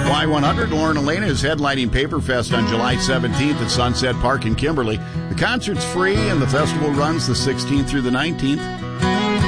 Y100, Lauren Elena is headlining Paperfest on July 17th at Sunset Park in Kimberly. The concert's free and the festival runs the 16th through the 19th.